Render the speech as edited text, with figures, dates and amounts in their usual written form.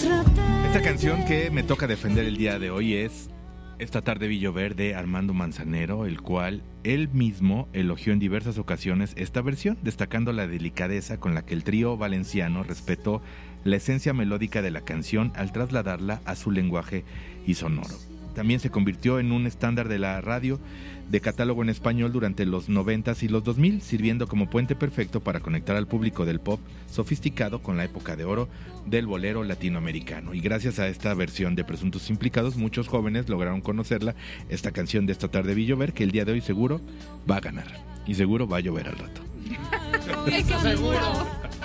Esta canción que me toca defender el día de hoy es Esta tarde vi llover de Armando Manzanero, el cual él mismo elogió en diversas ocasiones esta versión, destacando la delicadeza con la que el trío valenciano respetó la esencia melódica de la canción al trasladarla a su lenguaje y sonoro. También se convirtió en un estándar de la radio de catálogo en español durante los 90s y los 2000, sirviendo como puente perfecto para conectar al público del pop sofisticado con la época de oro del bolero latinoamericano. Y gracias a esta versión de Presuntos Implicados, muchos jóvenes lograron conocerla, esta canción de Esta tarde vi llover, que el día de hoy seguro va a ganar. Y seguro va a llover al rato. Eso seguro.